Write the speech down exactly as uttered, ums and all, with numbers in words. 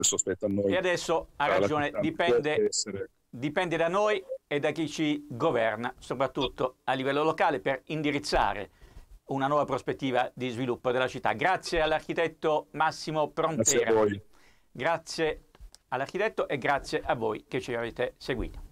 Adesso aspetta a noi. E adesso ha ragione, dipende, dipende da noi e da chi ci governa, soprattutto a livello locale, per indirizzare una nuova prospettiva di sviluppo della città. Grazie all'architetto Massimo Prontera. Grazie a voi. Grazie all'architetto e grazie a voi che ci avete seguito.